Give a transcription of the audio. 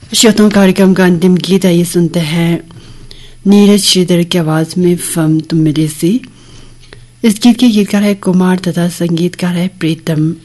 श्रोताओं, कार्यक्रम का अंतिम गीत आइए सुनते हैं नीरज श्रीधर की आवाज में फिल्म तुम मिले सी। इस गीत के गीतकार है कुमार तथा संगीतकार है प्रीतम।